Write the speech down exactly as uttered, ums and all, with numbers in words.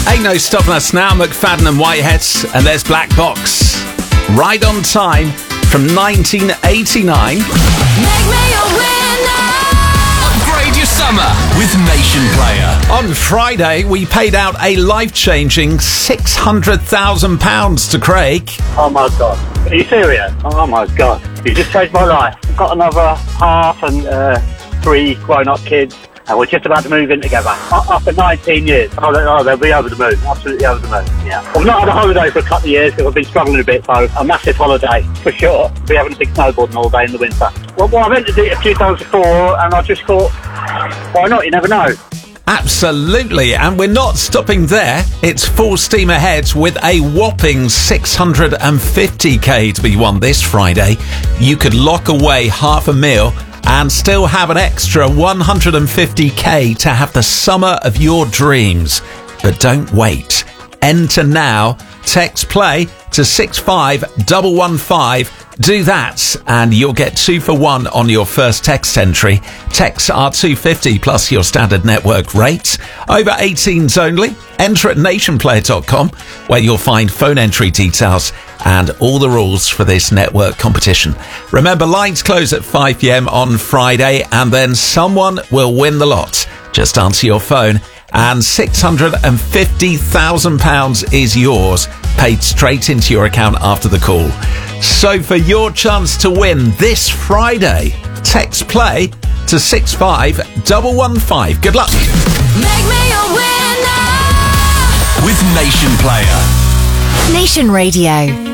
Ain't no stopping us now, McFadden and Whiteheads, and there's Black Box. Right on time from nineteen eighty-nine. Make me a winner. Upgrade your summer with Nation Player. On Friday, we paid out a life-changing six hundred thousand pounds to Craig. Oh my God. Are you serious? Oh my God. You just changed my life. I've got another half and uh, three grown-up kids. And we're just about to move in together. After nineteen years. Oh, they- oh, they'll be over the moon. Absolutely over the moon, yeah. I've not had a holiday for a couple of years because I've been struggling a bit, so a massive holiday, for sure. We're having a big snowboarding all day in the winter. Well, well I've entered it a few times before, and I just thought, why not? You never know. Absolutely, and we're not stopping there. It's full steam ahead with a whopping six hundred fifty k to be won this Friday. You could lock away half a mil and still have an extra one hundred fifty k to have the summer of your dreams. But don't wait. Enter now. Text play to six five one one five. Do that and you'll get two for one on your first text entry. Texts are two pounds fifty plus your standard network rate. Over eighteens only. Enter at nation player dot com where you'll find phone entry details and all the rules for this network competition. Remember, lines close at five p.m. on Friday and then someone will win the lot. Just answer your phone and six hundred fifty thousand pounds is yours, paid straight into your account after the call. So for your chance to win this Friday, text play to six five one one five. Good luck. Make me a winner. With Nation Player. Nation Radio.